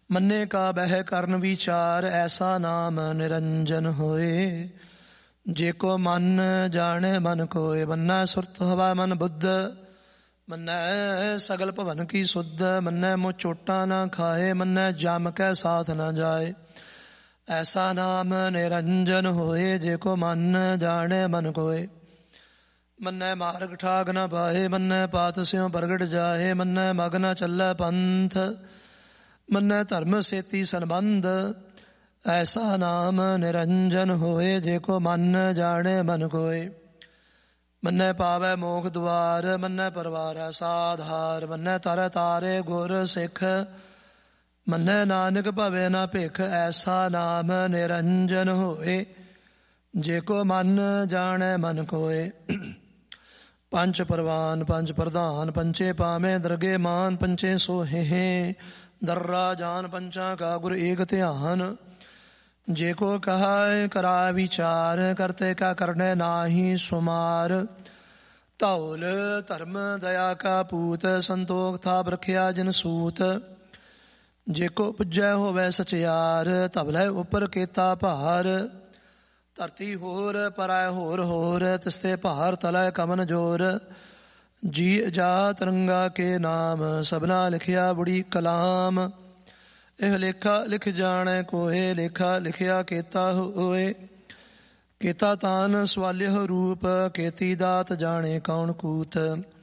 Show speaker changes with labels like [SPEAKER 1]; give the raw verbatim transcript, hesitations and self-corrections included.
[SPEAKER 1] ਮੰਨੇ ਕਾ ਬਹਿ ਕਰਨ ਵਿਚਾਰ, ਐਸਾ ਨਾਮ ਨਿਰੰਜਨ ਹੋਏ। ਜੇ ਕੋ ਮਨ ਜਾਣੇ ਮਨ ਕੋਏ, ਮੰਨੈ ਸੁਰਤ ਹਵਾ ਮਨ ਬੁੱਧ। ਮੰਨੈ ਸਗਲ ਭਵਨ ਕੀ ਸੁਧ, ਮੰਨੈ ਮੁ ਚੋਟਾਂ ਨਾ ਖਾਏ, ਮੰਨੈ ਜਮ ਕੈ ਸਾਥ ਨਾ ਜਾਏ। ਐਸਾ ਨਾਮ ਨਿਰੰਜਨ ਹੋਏ, ਜੇ ਕੋ ਮਨ ਜਾਣੇ ਮਨ ਕੋਏ। ਮੰਨੈ ਮਾਰਗ ਠਾਗ ਨਾ ਪਾਏ, ਮੰਨੈ ਪਾਤ ਸਿਉ ਪ੍ਰਗਟ ਜਾਏ। ਮੰਨੈ ਮਗ ਨਾ ਚੱਲੈ ਪੰਥ, ਮੰਨੈ ਧਰਮ ਸੇਤੀ ਸੰਬੰਧ। ਐਸਾ ਨਾਮ ਨਿਰੰਜਨ ਹੋਏ, ਜੇ ਕੋ ਮਨ ਜਾਣੇ ਮਨ ਕੋਏ। ਮੰਨੈ ਪਾਵੈ ਮੋਖ ਦੁਆਰ, ਮੰਨੈ ਪਰਵਾਰੈ ਸਾਧਾਰ। ਮੰਨੈ ਤਰ ਤਾਰੇ ਗੁਰ ਸਿੱਖ, ਮੰਨੈ ਨਾਨਕ ਭਵੈ ਨਾ ਭਿਖ। ਐਸਾ ਨਾਮ ਨਿਰੰਜਨ ਹੋਏ, ਜੇ ਕੋ ਮਨ ਜਾਣੈ ਮਨ ਕੋਏ। ਪੰਚ ਪਰਵਾਨ ਪੰਚ ਪ੍ਰਧਾਨ, ਪੰਚੇ ਪਾਵੇਂ ਦਰਗੇ ਮਾਨ। ਪੰਚੇ ਸੋਹੇ ਦर्रा ਜਾਨ, ਪੰਚਾਂ ਕਾ ਗੁਰ ਏਕ ਧਿਆਨ। ਜੇ ਕੋ ਕਹਾ ਕਰਾ ਵਿਚਾਰ, ਕਰਤੇ ਕਾ ਕਰਨੇ ਨਾਹੀ ਸੁਮਾਰ। ਧੌਲ ਧਰਮ ਦਇਆ ਕਾ ਪੂਤ, ਸੰਤੋਖ ਥਾਪ ਰਖਿਆ ਜਿਨ ਸੂਤ। ਜੇ ਕੋ ਪੁੱਜੈ ਹੋਵੇ ਸਚਿਆਰ, ਧਵਲੇ ਉੱਪਰ ਕੀਤਾ ਭਾਰ। ਧਰਤੀ ਹੋਰ ਪਰੈ ਹੋਰ ਹੋਰ, ਤਿਸਤੇ ਭਾਰ ਤਲੈ ਕਮਨ ਜੋਰ। ਜੀ ਜਾ ਤਰੰਗਾ ਕੇ ਨਾਮ, ਸਭਨਾ ਲਿਖਿਆ ਬੁੜੀ ਕਲਾਮ। ਇਹ ਲੇਖਾ ਲਿਖ ਜਾਣੈ ਕੋਏ, ਲੇਖਾ ਲਿਖਿਆ ਕੀਤਾ ਹੋਏ। ਕੀਤਾ ਤਾਨ ਸਵਾਲਿਹ ਰੂਪ, ਕੀਤੀ ਦਾਤ ਜਾਣੇ ਕੌਣ ਕੂਤ।